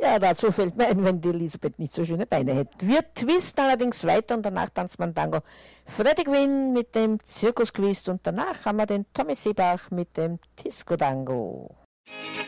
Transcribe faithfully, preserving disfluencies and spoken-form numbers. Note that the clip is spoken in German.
Ja, dazu fällt mir ein, wenn die Elisabeth nicht so schöne Beine hätte. Wir twisten allerdings weiter und danach tanzt man Tango. Freddy Quinn mit dem Zirkusquiz und danach haben wir den Tommy Seebach mit dem Disco Tango.